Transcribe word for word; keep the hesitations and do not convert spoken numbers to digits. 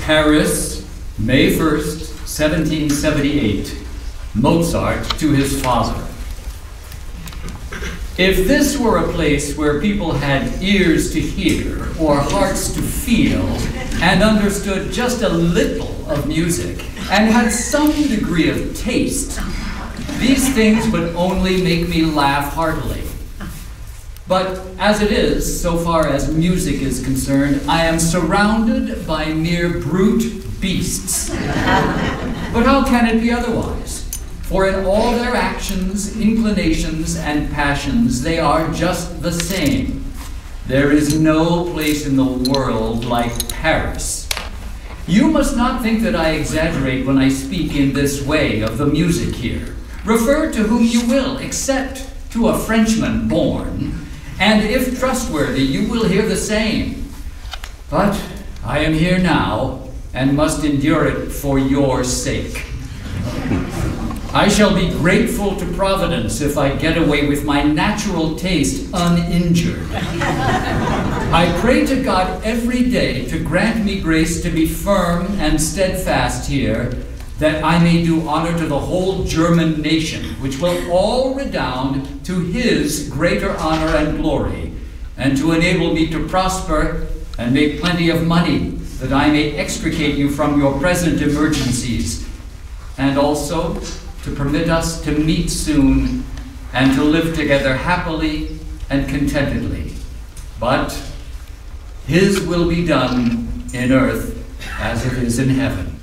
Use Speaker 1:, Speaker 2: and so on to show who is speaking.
Speaker 1: Paris, May first, seventeen seventy-eight. Mozart to his father. If this were a place where people had ears to hear or hearts to feel and understood just a little of music and had some degree of taste, these things would only make me laugh heartily. But as it is, so far as music is concerned, I am surrounded by mere brute beasts. But how can it be otherwise? For in all their actions, inclinations, and passions, they are just the same. There is no place in the world like Paris. You must not think that I exaggerate when I speak in this way of the music here. Refer to whom you will, except to a Frenchman born, and if trustworthy, you will hear the same. But I am here now, and must endure it for your sake. I shall be grateful to Providence if I get away with my natural taste uninjured. I pray to God every day to grant me grace to be firm and steadfast here, that I may do honor to the whole German nation, which will all redound to his greater honor and glory, and to enable me to prosper and make plenty of money, that I may extricate you from your present emergencies, and also to permit us to meet soon and to live together happily and contentedly. But his will be done in earth as it is in heaven.